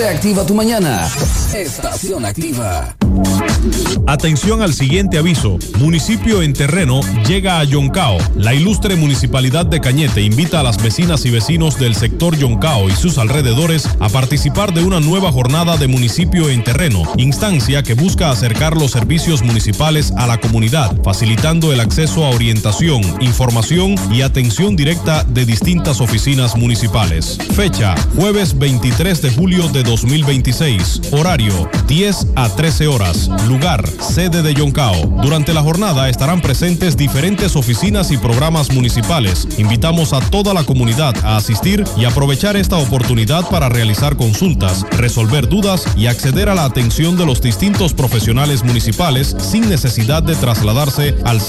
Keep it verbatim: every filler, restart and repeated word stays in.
Activa tu mañana. Estación Activa. Atención al siguiente aviso. Municipio en terreno llega a Yoncao. La ilustre Municipalidad de Cañete invita a las vecinas y vecinos del sector Yoncao y sus alrededores a participar de una nueva jornada de Municipio en terreno, instancia que busca acercar los servicios municipales a la comunidad, facilitando el acceso a orientación, información y atención directa de distintas oficinas municipales. Fecha: jueves veintitrés de julio de dos mil veintiséis. Horario: diez a trece horas. Lugar: sede de Yoncao. Durante la jornada estarán presentes diferentes oficinas y programas municipales. Invitamos a toda la comunidad a asistir y aprovechar esta oportunidad para realizar consultas, resolver dudas y acceder a la atención de los distintos profesionales municipales sin necesidad de trasladarse al